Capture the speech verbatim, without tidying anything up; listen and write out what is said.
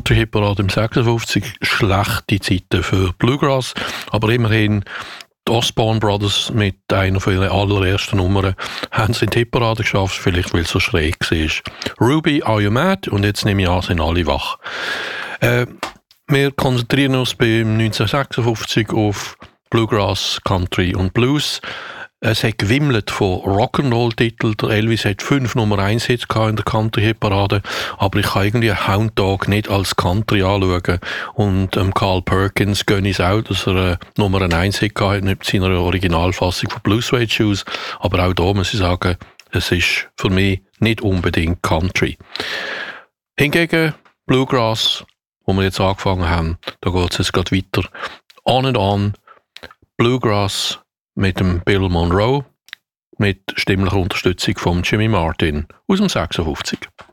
Country-Hitparade im sechsundfünfzig, schlechte Zeiten für Bluegrass, aber immerhin die Osborne Brothers mit einer von ihren allerersten Nummern haben es in die Hitparade geschafft, vielleicht weil es so schräg war. Ruby, Are You Mad? Und jetzt nehme ich an, sind alle wach. Äh, wir konzentrieren uns beim neunzehnhundertsechsundfünfzig auf Bluegrass, Country und Blues. Es hat gewimmelt von Rock'n'Roll-Titeln. Der Elvis hat fünf Nummer eins Hits in der Country-Hitparade, aber ich kann irgendwie Hound Dog nicht als Country anschauen. Und ähm, Carl Perkins gönne ich es auch, dass er äh, Nummer eins Hit hatte, nicht mit seiner Originalfassung von Blue Suede Shoes. Aber auch da muss ich sagen, es ist für mich nicht unbedingt Country. Hingegen Bluegrass, wo wir jetzt angefangen haben, da geht es jetzt gerade weiter. On and on, Bluegrass mit dem Bill Monroe, mit stimmlicher Unterstützung von Jimmy Martin aus dem sechsundfünfzig.